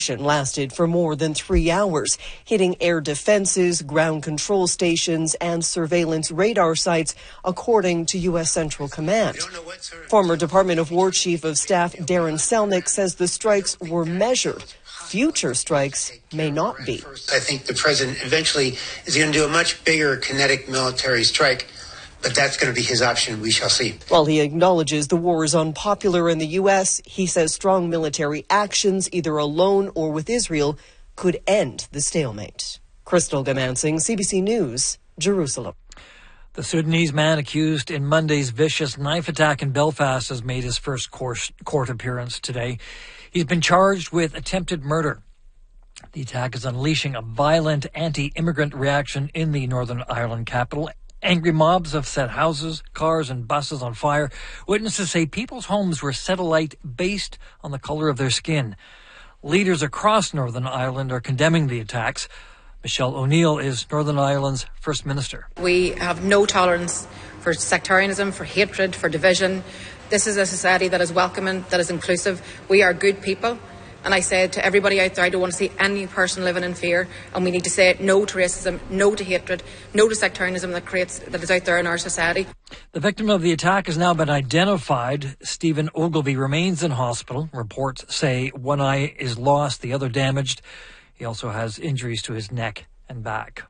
lasted for more than 3 hours, hitting air defenses, ground control stations, and surveillance radar sites, according to U.S. Central Command. Former Department of War Chief of Staff Darren Selnick says the strikes were measured. Future strikes may not be. I think the president eventually is going to do a much bigger kinetic military strike, but that's going to be his option. We shall see. While he acknowledges the war is unpopular in the U.S., he says strong military actions, either alone or with Israel, could end the stalemate. Crystal Gamansing, CBC News, Jerusalem. The Sudanese man accused in Monday's vicious knife attack in Belfast has made his first court appearance today. He's been charged with attempted murder. The attack is unleashing a violent anti-immigrant reaction in the Northern Ireland capital. Angry mobs have set houses, cars and buses on fire. Witnesses say people's homes were set alight based on the color of their skin. Leaders across Northern Ireland are condemning the attacks. Michelle O'Neill is Northern Ireland's First Minister. We have no tolerance for sectarianism, for hatred, for division. This is a society that is welcoming, that is inclusive. We are good people. And I said to everybody out there, I don't want to see any person living in fear. And we need to say no to racism, no to hatred, no to sectarianism that is out there in our society. The victim of the attack has now been identified. Stephen Ogilvie remains in hospital. Reports say one eye is lost, the other damaged. He also has injuries to his neck and back.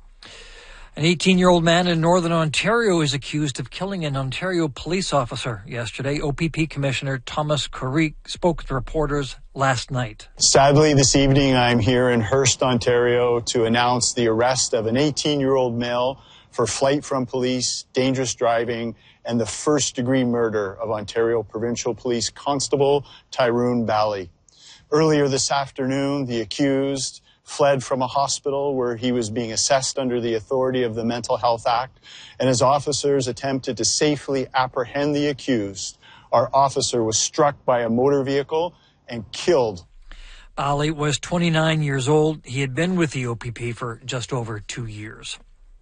An 18-year-old man in Northern Ontario is accused of killing an Ontario police officer yesterday. OPP Commissioner Thomas Carrick spoke with reporters last night. Sadly, this evening I'm here in Hearst, Ontario to announce the arrest of an 18-year-old male for flight from police, dangerous driving, and the first-degree murder of Ontario Provincial Police Constable Tyrone Bally. Earlier this afternoon, the accused fled from a hospital where he was being assessed under the authority of the Mental Health Act, and as officers attempted to safely apprehend the accused, our officer was struck by a motor vehicle and killed. Bally was 29 years old. He had been with the OPP for just over 2 years.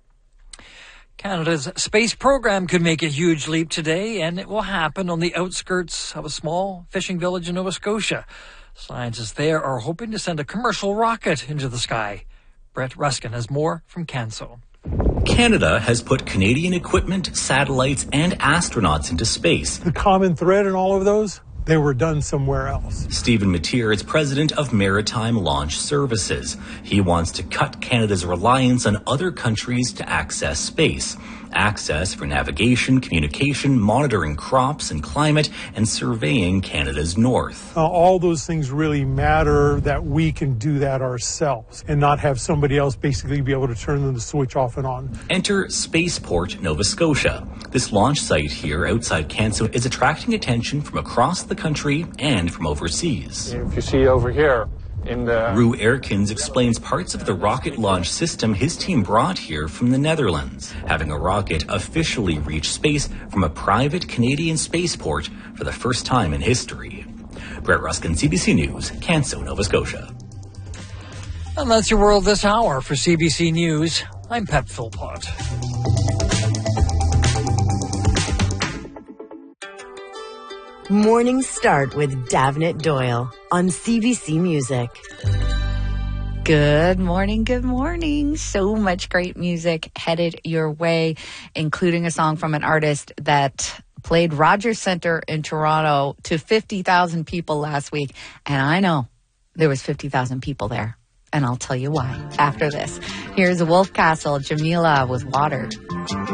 Canada's space program could make a huge leap today, and it will happen on the outskirts of a small fishing village in Nova Scotia. Scientists there are hoping to send a commercial rocket into the sky. Brett Ruskin has more from CANSO. Canada has put Canadian equipment, satellites, and astronauts into space. The common thread in all of those, they were done somewhere else. Stephen Mateer is president of Maritime Launch Services. He wants to cut Canada's reliance on other countries to access space. Access for navigation, communication, monitoring crops and climate, and surveying Canada's north. All those things really matter, that we can do that ourselves and not have somebody else basically be able to turn the switch off and on. Enter Spaceport, Nova Scotia. This launch site here outside CANSO is attracting attention from across the country and from overseas. If you see over here, Rue Erkins explains parts of the rocket launch system his team brought here from the Netherlands, having a rocket officially reach space from a private Canadian spaceport for the first time in history. Brett Ruskin, CBC News, CANSO, Nova Scotia. And that's your world this hour. For CBC News, I'm Pep Philpott. Morning Start with Davnit Doyle on CBC Music. Good morning. So much great music headed your way, including a song from an artist that played Rogers Centre in Toronto to 50,000 people last week. And I know there was 50,000 people there. And I'll tell you why after this. Here's Wolf Castle, Jamila with Water.